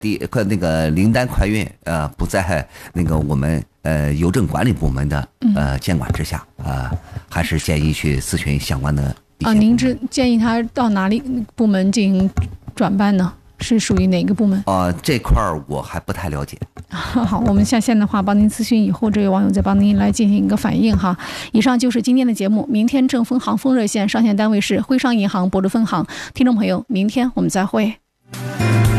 那个灵丹快运不在那个我们邮政管理部门的监管之下还是建议去咨询相关的您建议他到哪里部门进行转办呢？是属于哪个部门？ 这块我还不太了解。 好，我们下线的话帮您咨询，以后这位网友再帮您来进行一个反应哈。以上就是今天的节目，明天正丰行丰热线上线单位是徽商银行博流分行，听众朋友，明天我们再会。